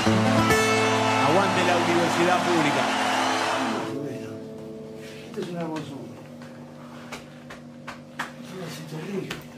Aguante la universidad pública. Bueno, esto es una hermosura. Es un terrible.